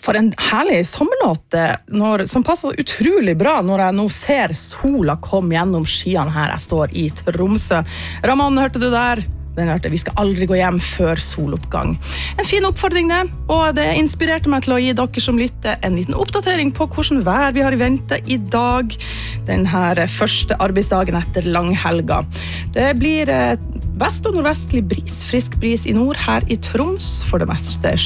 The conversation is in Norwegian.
For en herlig sommerlåt som passer utrolig bra når jeg nå ser sola komme gjennom skyene her jeg står i Tromsø. Raman, hørte du der? Den hørte vi skal aldri gå hjem før soloppgang. En fin oppfordring det, og det inspirerte meg til å gi dere som lytter en liten oppdatering på hvordan vær vi har i vente i dag, den her første arbeidsdagen etter langhelga. Det blir vest- og nordvestlig bris, frisk bris i nord her i Troms, for det meste